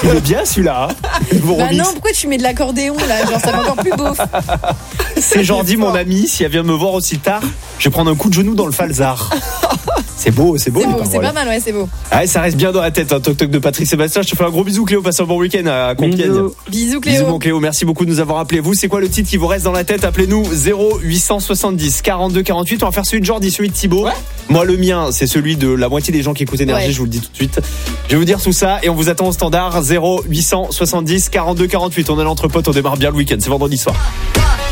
Il est bien celui-là. Bah non, pourquoi tu mets de l'accordéon là? Genre ça fait encore plus beau. C'est Jordi, mon ami. Si elle vient me voir aussi tard, je vais prendre un coup de genou dans le falzar. C'est beau. C'est pas mal, ouais, c'est beau. Ah, ça reste bien dans la tête, Toc Toc de Patrick Sébastien. Je te fais un gros bisou, Cléo. Passe un bon week-end à Compiègne. Bisous, Cléo. Bisous, mon Cléo. Merci beaucoup de nous avoir appelés. Vous, c'est quoi le titre qui vous reste dans la tête? Appelez-nous 0870 42 48. On va faire celui de Jordi, celui de Thibaut. Ouais. Moi, le mien, c'est celui de la moitié des gens qui écoutent Énergie. Ouais. Je vous le dis tout de suite. Je vais vous dire tout ça et on vous attend au standard 0870 42 48. On est l'entre potes, on démarre bien le week-end. C'est vendredi soir.